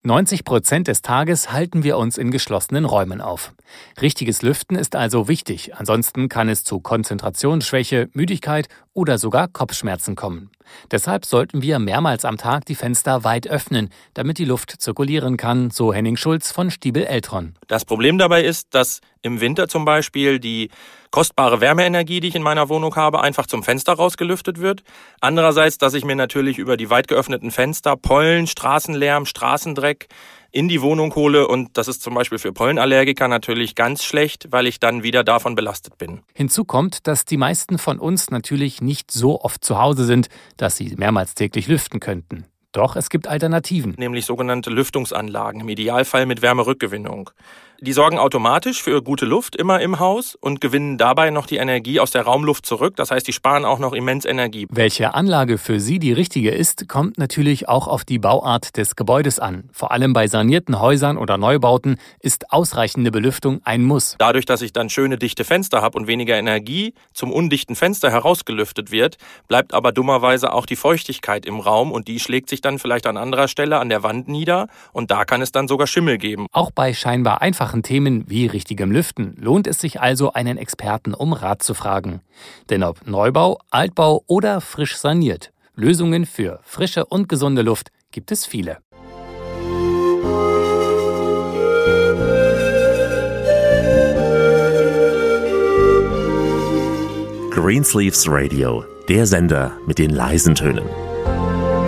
90% des Tages halten wir uns in geschlossenen Räumen auf. Richtiges Lüften ist also wichtig, ansonsten kann es zu Konzentrationsschwäche, Müdigkeit oder sogar Kopfschmerzen kommen. Deshalb sollten wir mehrmals am Tag die Fenster weit öffnen, damit die Luft zirkulieren kann, so Henning Schulz von Stiebel Eltron. Das Problem dabei ist, dass im Winter zum Beispiel die kostbare Wärmeenergie, die ich in meiner Wohnung habe, einfach zum Fenster rausgelüftet wird. Andererseits, dass ich mir natürlich über die weit geöffneten Fenster Pollen, Straßenlärm, Straßendreck in die Wohnung hole und das ist zum Beispiel für Pollenallergiker natürlich ganz schlecht, weil ich dann wieder davon belastet bin. Hinzu kommt, dass die meisten von uns natürlich nicht so oft zu Hause sind, dass sie mehrmals täglich lüften könnten. Doch es gibt Alternativen. Nämlich sogenannte Lüftungsanlagen, im Idealfall mit Wärmerückgewinnung. Die sorgen automatisch für gute Luft immer im Haus und gewinnen dabei noch die Energie aus der Raumluft zurück. Das heißt, die sparen auch noch immens Energie. Welche Anlage für Sie die richtige ist, kommt natürlich auch auf die Bauart des Gebäudes an. Vor allem bei sanierten Häusern oder Neubauten ist ausreichende Belüftung ein Muss. Dadurch, dass ich dann schöne dichte Fenster habe und weniger Energie zum undichten Fenster herausgelüftet wird, bleibt aber dummerweise auch die Feuchtigkeit im Raum und die schlägt sich dann vielleicht an anderer Stelle an der Wand nieder und da kann es dann sogar Schimmel geben. Auch bei scheinbar einfachen Themen wie richtigem Lüften lohnt es sich also, einen Experten um Rat zu fragen. Denn ob Neubau, Altbau oder frisch saniert, Lösungen für frische und gesunde Luft gibt es viele. Greensleeves Radio, der Sender mit den leisen Tönen.